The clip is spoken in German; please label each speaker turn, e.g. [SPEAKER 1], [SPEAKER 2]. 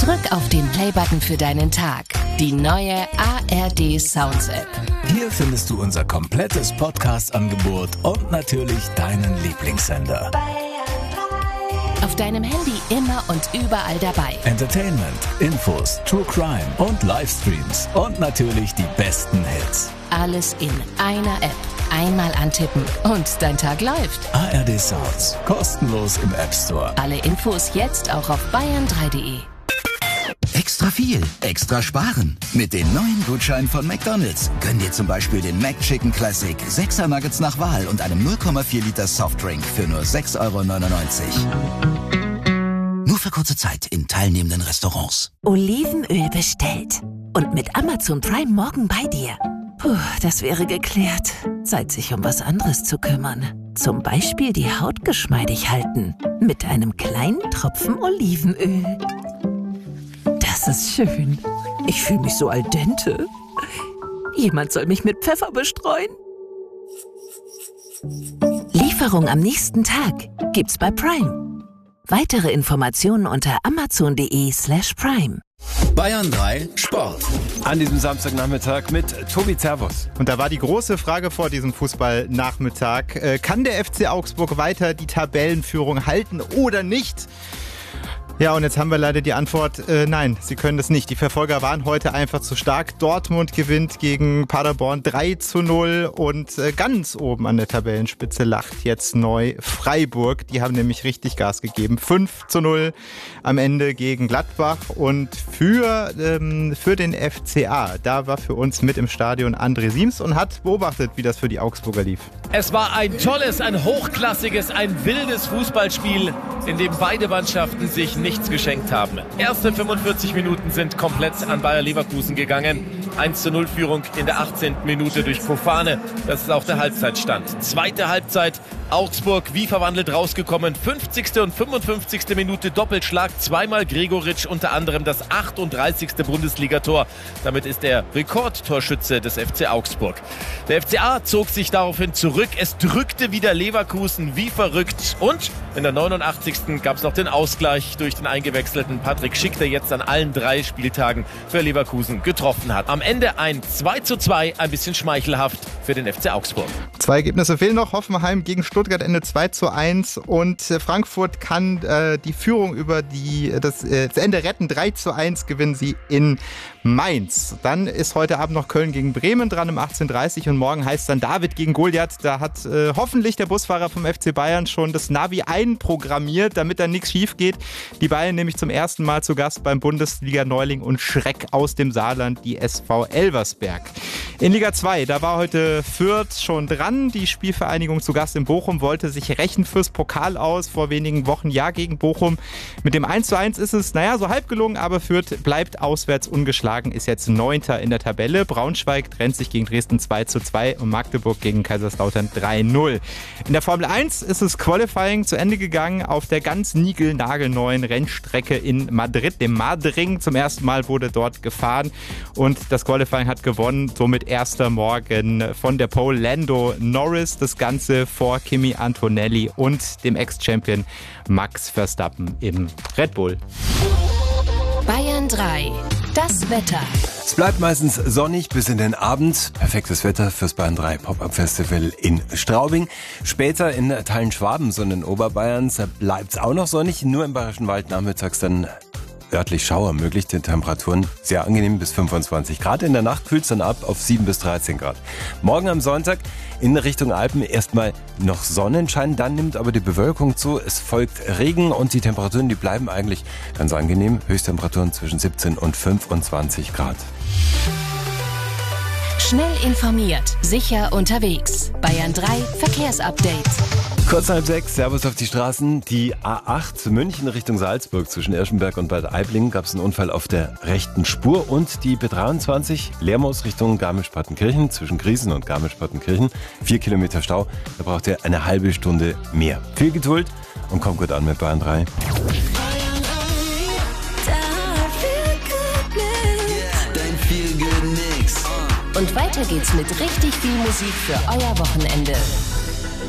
[SPEAKER 1] Drück auf den Play-Button für deinen Tag. Die neue ARD Sounds App.
[SPEAKER 2] Hier findest du unser komplettes Podcast-Angebot und natürlich deinen Lieblingssender.
[SPEAKER 1] Auf deinem Handy immer und überall dabei.
[SPEAKER 2] Entertainment, Infos, True Crime und Livestreams und natürlich die besten Hits.
[SPEAKER 1] Alles in einer App. Einmal antippen und dein Tag läuft.
[SPEAKER 2] ARD Sounds. Kostenlos im App Store.
[SPEAKER 1] Alle Infos jetzt auch auf bayern3.de.
[SPEAKER 3] Extra viel, extra sparen. Mit den neuen Gutscheinen von McDonald's. Gönn dir zum Beispiel den McChicken Classic, 6er Nuggets nach Wahl und einem 0,4 Liter Softdrink für nur 6,99 €. Nur für kurze Zeit in teilnehmenden Restaurants.
[SPEAKER 4] Olivenöl bestellt. Und mit Amazon Prime morgen bei dir. Puh, das wäre geklärt. Zeit, sich um was anderes zu kümmern. Zum Beispiel die Haut geschmeidig halten. Mit einem kleinen Tropfen Olivenöl. Das ist schön. Ich fühle mich so al dente. Jemand soll mich mit Pfeffer bestreuen. Lieferung am nächsten Tag gibt's bei Prime. Weitere Informationen unter amazon.de/prime.
[SPEAKER 3] Bayern 3 Sport.
[SPEAKER 5] An diesem Samstagnachmittag mit Tobi Zervus.
[SPEAKER 6] Und da war die große Frage vor diesem Fußballnachmittag. Kann der FC Augsburg weiter die Tabellenführung halten oder nicht? Ja, und jetzt haben wir leider die Antwort, nein, sie können das nicht. Die Verfolger waren heute einfach zu stark. Dortmund gewinnt gegen Paderborn 3:0 und ganz oben an der Tabellenspitze lacht jetzt neu Freiburg. Die haben nämlich richtig Gas gegeben. 5:0 am Ende gegen Gladbach. Und für den FCA, da war für uns mit im Stadion André Siems und hat beobachtet, wie das für die Augsburger lief.
[SPEAKER 7] Es war ein tolles, ein hochklassiges, ein wildes Fußballspiel, in dem beide Mannschaften sich nichts geschenkt haben. Erste 45 Minuten sind komplett an Bayer Leverkusen gegangen. 1:0 Führung in der 18. Minute durch Fofana. Das ist auch der Halbzeitstand. Zweite Halbzeit, Augsburg wie verwandelt rausgekommen. 50. und 55. Minute Doppelschlag. Zweimal Gregoritsch, unter anderem das 38. Bundesligator. Damit ist er Rekordtorschütze des FC Augsburg. Der FCA zog sich daraufhin zurück. Es drückte wieder Leverkusen wie verrückt. Und in der 89. gab es noch den Ausgleich durch den eingewechselten Patrick Schick, der jetzt an allen 3 Spieltagen für Leverkusen getroffen hat. Am Ende ein 2:2, ein bisschen schmeichelhaft für den FC Augsburg.
[SPEAKER 6] 2 Ergebnisse fehlen noch. Hoffenheim gegen Stuttgart endet 2:1 und Frankfurt kann die Führung über das Ende retten. 3:1 gewinnen sie in Mainz. Dann ist heute Abend noch Köln gegen Bremen dran um 18:30 und morgen heißt dann David gegen Goliath. Da hat hoffentlich der Busfahrer vom FC Bayern schon das Navi einprogrammiert, damit da nichts schief geht. Die Bayern nämlich zum ersten Mal zu Gast beim Bundesliga-Neuling und Schreck aus dem Saarland, die SV Elversberg. In Liga 2, da war heute Fürth schon dran. Die Spielvereinigung zu Gast in Bochum wollte sich rächen fürs Pokal aus vor wenigen Wochen, ja, gegen Bochum. Mit dem 1:1 ist es, so halb gelungen, aber Fürth bleibt auswärts ungeschlagen, ist jetzt 9. in der Tabelle. Braunschweig trennt sich gegen Dresden 2:2 und Magdeburg gegen Kaiserslautern 3:0. In der Formel 1 ist das Qualifying zu Ende gegangen auf der ganz niegelnagelneuen Rennstrecke in Madrid, dem Madring. Zum ersten Mal wurde dort gefahren und das Qualifying hat gewonnen, somit erster Morgen von der Pole Lando Norris. Das Ganze vor Kimi Antonelli und dem Ex-Champion Max Verstappen im Red Bull.
[SPEAKER 1] Bayern 3, das Wetter.
[SPEAKER 5] Es bleibt meistens sonnig bis in den Abend. Perfektes Wetter fürs Bayern 3 Pop-Up Festival in Straubing. Später in Teilen Schwabens und in Oberbayerns bleibt es auch noch sonnig. Nur im Bayerischen Wald nachmittags dann örtlich Schauer möglich. Die Temperaturen sehr angenehm bis 25 Grad. In der Nacht kühlt es dann ab auf 7 bis 13 Grad. Morgen am Sonntag in Richtung Alpen erstmal noch Sonnenschein, dann nimmt aber die Bewölkung zu. Es folgt Regen und die Temperaturen, die bleiben eigentlich ganz angenehm. Höchsttemperaturen zwischen 17 und 25 Grad.
[SPEAKER 1] Schnell informiert, sicher unterwegs. Bayern 3 Verkehrsupdate.
[SPEAKER 5] Kurz nach 6, Servus auf die Straßen. Die A8 München Richtung Salzburg zwischen Irschenberg und Bad Aibling gab es einen Unfall auf der rechten Spur. Und die B23 Lermoos Richtung Garmisch-Partenkirchen zwischen Griesen und Garmisch-Partenkirchen. 4 Kilometer Stau, da braucht ihr eine halbe Stunde mehr. Viel Geduld und kommt gut an mit Bayern 3.
[SPEAKER 1] Und weiter geht's mit richtig viel Musik für euer Wochenende.